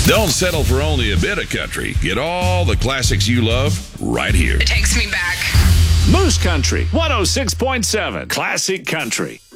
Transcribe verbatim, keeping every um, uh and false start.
Don't settle for only a bit of country. Get all the classics you love right here. It takes me back. Moose Country, one oh six point seven, Classic Country.